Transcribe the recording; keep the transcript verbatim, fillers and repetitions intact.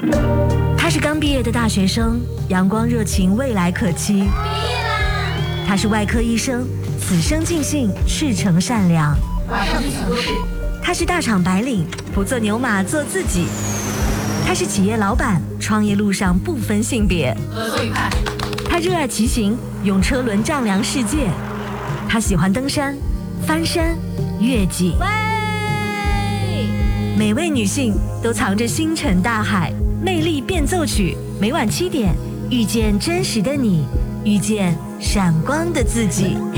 他是刚毕业的大学生，阳光热情，未来可期。毕业啦！ 他是外科医生，此生尽兴，赤诚善良。 晚上最想做事。 他是大厂白领，不做牛马，做自己。他是企业老板，创业路上不分性别。 合作愉快。 他热爱骑行，用车轮丈量世界。他喜欢登山、翻山、越岭。喂，每位女性都藏着星辰大海，魅力变奏曲。每晚七点，遇见真实的你，遇见闪光的自己。